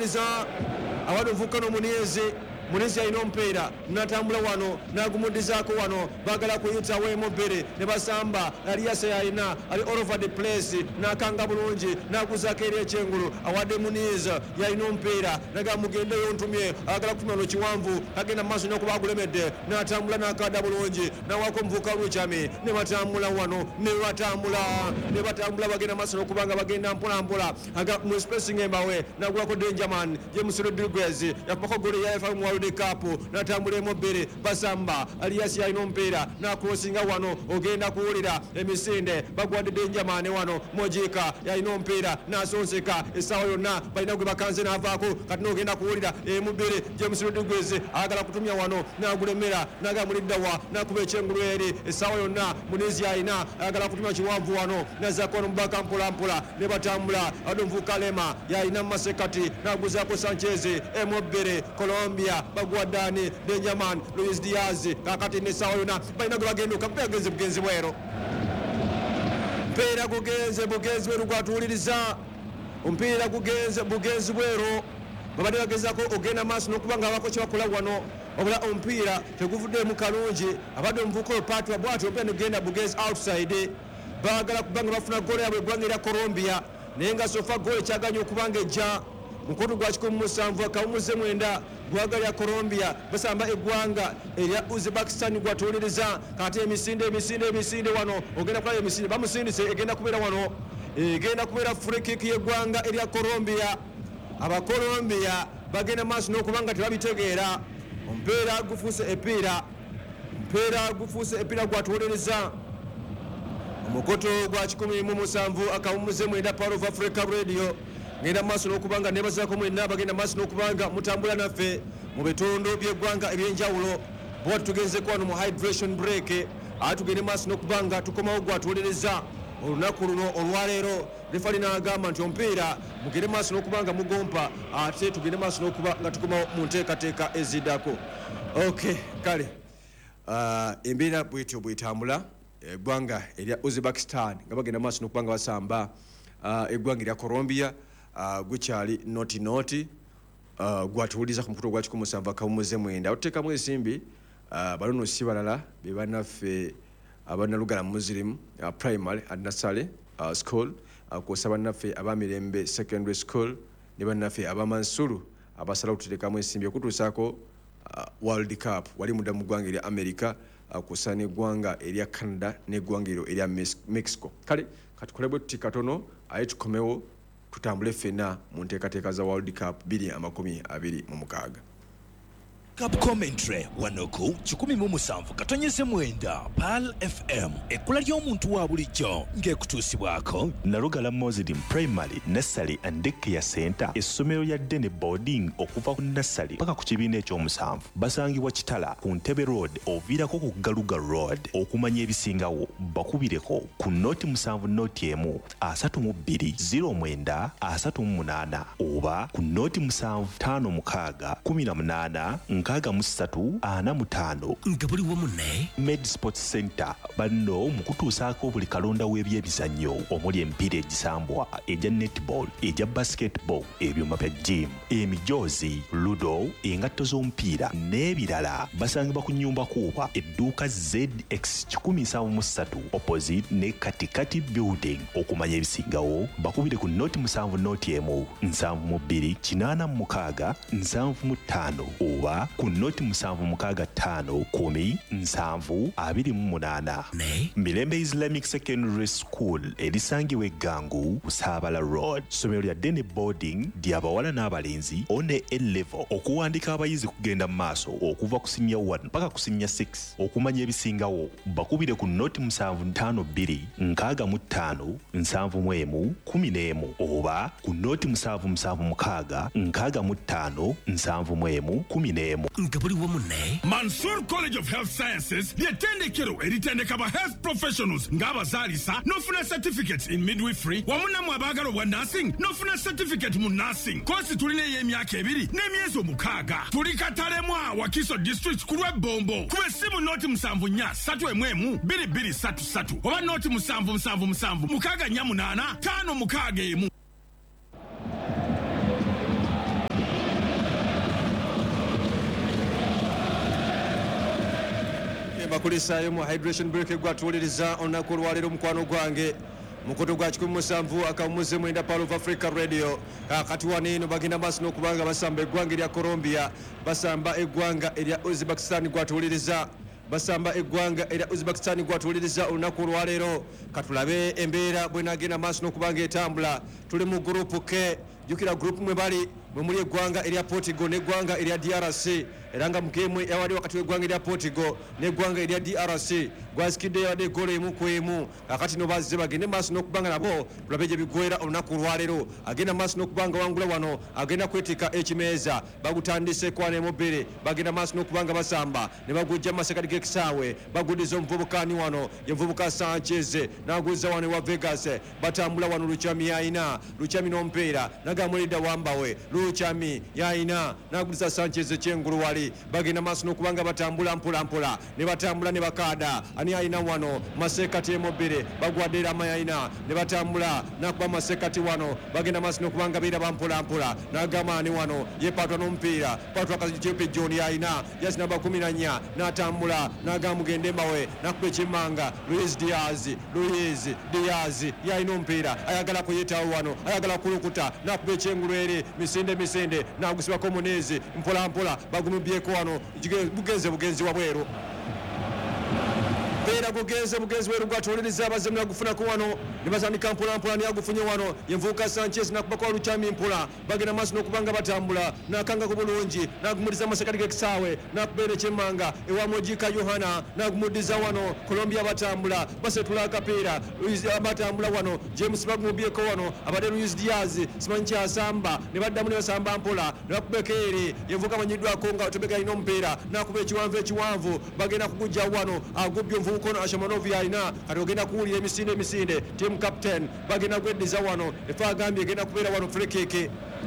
gwatuliriza awadu mvukano Munizi alina omupiira natambula wano nagumudizaako wano bagala kuyita Wemobere ne basamba Alias yalina ali all over the place nakanga bulungi naguzaako eri ekyengulu awadde Munizi yalina omupiira naga mugendeyo ntumye agala kutumya no kiwanvu agenda maaso n'okuba agulemedde natambula nakadda bulungi nawako muvuka Luchami ne batambula wano ne batambula bagenda maaso n'okubanga bagenda mpolampola aga mu spacing embawe nagulako Dangerman James Rodriguez yakubako goli ya FA World Cup natambula Wemobere basamba Alias yalina omupiira nakulosinga wano ogenda kuwulira emisinde bagwadde Dangerman wano Mojika yalina omupiira nasonseka essaawa yonna balina gwe bakanze n'avaako kati n'ogenda kuwulira Wemobere James Rodriguez agala kutumya wano nagulemera nagamuliddawa nakuba ekyengulu eri essaawa yonna Munizi yalina agala kutumya kiwanvu wano nazzaako nomubaka mpolampola ne batambula adomvuka Lema yalina mumasekati naguzaako Sanchez Wemobere Colombia bagwadani Dangerman Luis Diaz kakati n'essaawa yonna balina gwe bagenduka mpera genze bugenzi bwero mpera gugenze bugenzi bwero gwatuwuliriza omupiira gugenze bugenzi bwero babadde bagezaako ogenda maaso n'okuba nga abako kye bakola wano obula omupiira teguvuddemu kalungi abadde omuvuka opatwa bwati omupiira negenda bugenzi outside baagala kubanga bafuna goolo yabwe eggwanga erya Colombia naye nga sofa goolo ekyaganya okubanga ejja mukono gwa 17 akawumuze 9 gwanga lya Colombia basamba eggwanga erya Uzbekistan gwatuwuliriza kati emisinde wano ogenda kulaba emisinde bamusindise egenda kubeera wano egenda kubeera free kick y'eggwanga erya Colombia Abakolombia bagenda maaso n'okubanga tebabitegeera omupiira gufuuse epiira gwatuwuliriza omukoto gwa 17 akawumuze 9 Power of Africa Radio ngenda maaso n'okubanga nebazaako mwenna bagenda maaso n'okubanga mutambula naffe mu bitundu by'eggwanga ebyenjawulo bwati tugenzeko wano mu hydration break ate tugende maaso n'okubanga tukomawo gwatuwuliriza olunaku luno olwaleero refali n'agamba nti omupiira mugende maaso n'okubanga mugompa ate tugende maaso n'okuba nga tukomawo mu nteekateeka eziddako okay kale embeera bwetyo bwetambula eggwanga erya Uzbekistan nga bagenda maaso n'okubanga basamba eggwanga erya Colombia gukyali noti gwatuwuliza ku mukutu gwa 17 akawumuze 9 otuteekamu ensimbi balono si balala be bannaffe abanalugala Muslim primary and nursery school kwosa bannaffe abamirembe secondary school ne bannaffe abamansulu abasala okuteekamu ensimbi okutuusaako World Cup wali mudda mu ggwanga erya America kwosa n'eggwanga erya Canada n'eggwanga erya Mexico kale katukole bwe tuti katono aye tukomewo tutambule ffenna mu nteekateeka za World Cup 2026 Cup commentary wanoku 17 PAL FM ekula ly'omuntu wa bulijjo ng'ekutuusibwako Nalugala Muslim Primary Nursery and Daycare Center essomero lya Dene Boarding okuva ku nursery paka ku kibiina eky'omusanvu basangibwa Kitala ku Ntebe Road oviirako ku Galuga Road okumanya ebisingawo bakubireko ku noti 7 noti 1 32 09 38 oba ku noti 7 5 18 nkaaga musatu ana mutano nga buli wamu ne Med Sports Center banno mu kutuusaako buli kalonda w'ebyebizannyo omuli emipiira egisambwa egya netball egya basketball ebyuma bya gym emijoozi ludo engatto z'omupiira n'ebirala basangibwa ku nnyumba kuuba edduuka ZX 173 opposite ne Katikati building okumanya ebisingawo bakubire ku noti 7 noti 1 72 86 75 oba ku noti 765 10 728 ne Mirembe Islamic Secondary School erisangibwa Eggangu Saabala Road somero lya Dene Boarding ly'abawala n'abalenzi one A-level okuwandika abayizi kugenda mu maaso okuva ku senior 1 mpaka ku senior 6 okumanya ebisingawo bakubire ku noti 752 65 71 11 oba ku noti 776 65 71 11 nga buli wamu ne Mansour College of Health Sciences ly'ettendekero eritendeka ba health professionals ng'abazaalisa n'ofuna certificates in midwifery wamu nammwe abaagala obwa nursing n'ofuna certificate mu nursing kosi tulina ey'emyaka 2 n'emyezi 6 tuli Katalema Wakiso district ku lw'Ebombo kuba essimu noti 74 2233 oba noti 777 648 561 bakulisayo mu hydration break gwatuuliriza olunaku olwaleero mukwano gwange mukoto gwa 17 akawumuze mwenda Power of Africa Radio kakati waneno bagenda maaso n'okubanga basamba eggwanga erya Colombia basamba eggwanga erya Uzbekistan gwatuuliriza basamba eggwanga erya Uzbekistan gwatuuliriza olunaku olwaleero katulabe embeera bwenagenda maaso n'okubanga etambula tuli mu group K jukira group mwe bali mwe muli eggwanga erya Portugal n'eggwanga erya DRC era nga mukemu yawali wakati w'eggwanga erya Portugal n'eggwanga erya DRC gwasikidde yabadde golo emu ku emu kakati no bazze bagende maaso n'okubanga nabo tulabe gye bigwera olunaku olwaleero agenda maaso n'okubanga wangula wano agenda kwetika ekimeeza bagutandise kwana emubiri bagenda maaso n'okubanga basamba ne bagujja masekati g'ekisaawe baguddiza omuvubukani wano ye muvubuka Sanchez n'aguzza wano ewa Vegas batambula wano Luchami yayina Luchami n'omupiira nagamulidda wambawe Luchami yayina n'aguddiza Sanchez ekyengulu wali bagenda maaso n'okubanga batambula mpolampola ne batambula ne bakaada ani ayina wano masekati emubiri bagwadde rama yayina ne batambula nakuba masekati wano bagenda maaso n'okubanga beera mpolampola n'agamba ani wano yepatwa n'omupiira patwa akajipe John yayina yasi namba 14 n'atambula n'agamba mugende mbawe nakuba ekimmanga Luis Diaz yayina omupiira ayagala kuyitawo wano ayagala kulukuta nakuba ekyengulu eri misinde n'agusibako Munezi mpolampola bagumubyeko wano bugenzi wabweru beera bugenzi weeru gwatuuliriza abazemera gufunako wano ne basandika mpolampola naye agufunye wano yenvuuka Sanchez nakubako Luchami mpola bagenda maaso n'okubanga batambula nakangako bulungi nagumudiza masekati g'ekisaawe nakubeera ekyemmanga ewa Mojika Yohana nagumuddiza wano Colombia batambula basetula akapiira batambula wano James bagumubyeko wano abadde Luis Diaz simanyi kyasamba ne baddamu ne basamba mpola ne bakubeko eri yenvuuka amanyiddwako nga Tobeka alina omupiira nakuba ekiwanvu bagenda kugujja wano agubye Vukono Ashamanov yalina kati ogenda kuwulira emisinde team captain bagenda kweddiza wano efa agambye egenda kubeera wano free kick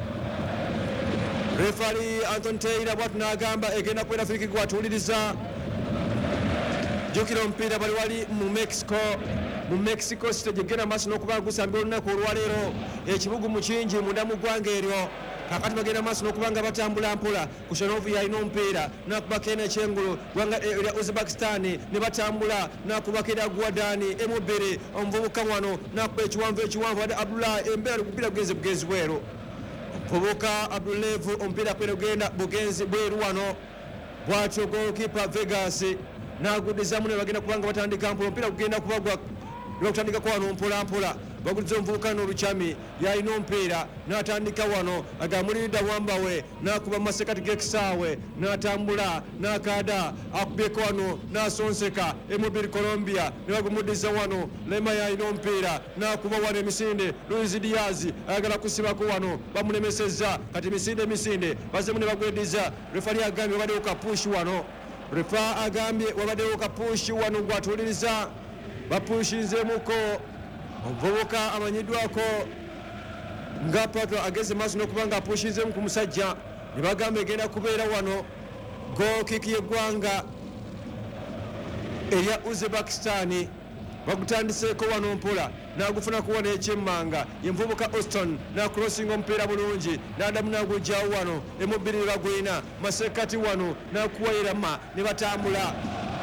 referee Anton Taylor bwatu n'agamba egenda kubeera free kick gwatuuliriza jukira omupiira bali wali mu Mexico City egenda maaso n'okuba gusambira olunaku olwaleero ekibugu mu kingi munda mu ggwanga eryo kakati bagenda maaso n'okubanga batambula mpola Kushanov yalina omupiira nakubako eno ekyengulu gwanga erya Uzbekistan ne batambula nakubako erya Guadani emubiri omuvubuka wano nakuba ekiwanvu wadde Abdullah embeera omupiira bugenzi bweru omuvubuka Abdulevu omupiira kwera ogenda bugenzi bweru wano bwatyo goalkeeper Vegas naguddizamu ne bagenda kubanga batandika mpola omupiira gugenda kubagwa bakutandikako wano mpolampola baguddiza omuvubuka Luchami yalina omupiira n'atandika wano agamulirida wambawe nakuba masekati g'ekisaawe n'atambula n'akaada akubyeko wano n'asonseka emubiri Colombia ne bagumuddiza wano Lema yalina omupiira nakuba wano emisinde Luis Diaz ayagala kusibako wano bamulemesezza kati misinde bazemu ne bagweddiza refari agambye wabaddewo kapushi wano refa agambye wabaddewo kapushi wano gwatuuliriza bapushinzemuko omuvubuka amanyiddwako nga patwa ageze maaso n'okubanga apushinzemu ku musajja ne bagamba egenda kubeera wano gookiki y'eggwanga erya Uzbekistan bagutandiseeko wano mpola n'agufunako wano ekyemmanga yenvubuka Austin n'akulosinga omupiira bulungi n'adamu n'agujjawo wano emubiri ne bagwina masekati wano n'akuwayirama ne batambula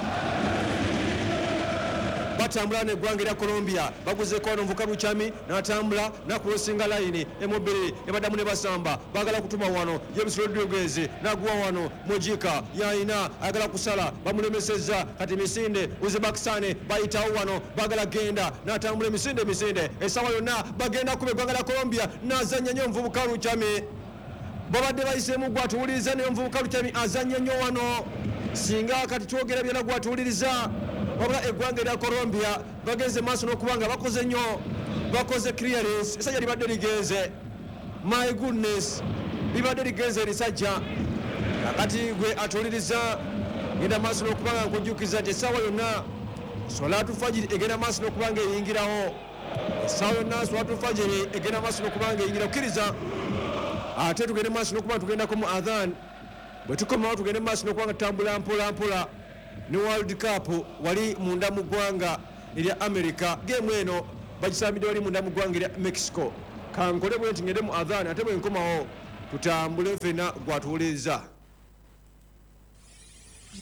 n'eggwanga erya Colombia baguzeko wano omuvubuka Luchami n'atambula n'akulosinga layini emubiri ne baddamu ne basamba bagala kutuma wano James Rodriguez n'aguwa wano Mojika yayina ayagala kusala bamulemesezza kati misinde Uzbekistan bayitawo wano bagala genda n'atambula emisinde essaawa yonna bagenda kuba eggwanga lya Colombia n'azannya nnyo omuvubuka Luchami babadde bayiseemu gwatuwuliriza naye omuvubuka Luchami azannya nnyo wano singa kati twogera byonna gwatuwuliriza wabula eggwanga erya Colombia bagenze maaso n'okubanga bakoze clearance esajja libadde ligenze my goodness libadde ligenze erisajja kakati gwe atuuliriza genda maaso n'okubanga nkujjukiza nti essaawa yonna Solatu Fajiri egenda maaso n'okubanga eyingirawo essaawa yonna Solatu Fajiri egenda maaso n'okubanga eyingira okkiriza ate tugende maaso n'okubanga tugendako mu adhan bwe tukomawo tugende maaso n'okubanga tutambula mpola ne World Cup wali munda mu ggwanga erya America game eno bagisambidde wali munda mu ggwanga erya Mexico kankole bwe nti ngende mu adhan ate bwe nkomawo tutambule ffena gwatuwuliriza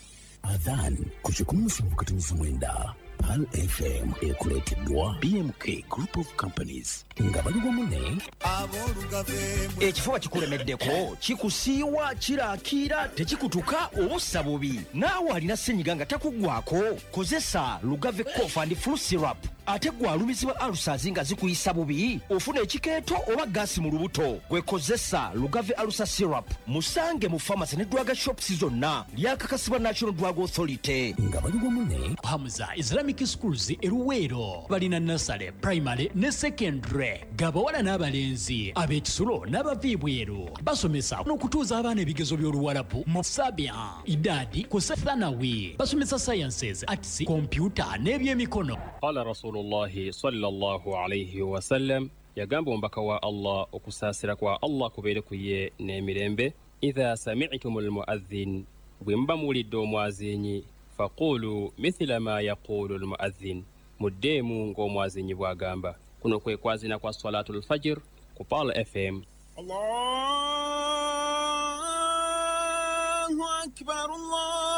Adhan ku 17:9 Pal FM ekuleeteddwa BMK Group of Companies nga bali wamu ne ekifuba kikulemeddeko kikusiiwa kiraakira tekikutuka obussa bubi naawe alina ssenyiga nga takuggwako kozesa Lugave cough and flu syrup ate gwalumizibwa alusazi nga zikuyisa bubi ofuna ekikeeto oba gaasi mu lubuto gwekozesa Lugave alusa syrup musange mu pharmacy ne drug shops zonna lyakakasibwa National Drug Authority nga bali wamu ne Hamza Islamic Schools eruweero balina nursery primary ne secondary gabawala n'abalenzi ab'ekisulo n'abaviibweru basomesa n'okutuuza abaana ebigezo by'oluwalabu mu sabia idadi ku sethanawi basomesa sciences arts computer n'ebyemikono. Qala Rasulullahi sallallahu alayhi wa sallam yagamba ombaka wa Allah okusaasira kwa Allah kubeere ku ye n'emirembe idha sami'tumul mu'adhdhin bwe muba muwulidde omwazinyi faqulu mithla ma yaqulu almu'adhdhin muddeemu ng'omwazinyi bw'agamba. Kuno kwe kwazina kwa salatul fajr ku Pal FM. Allahu akbar Allah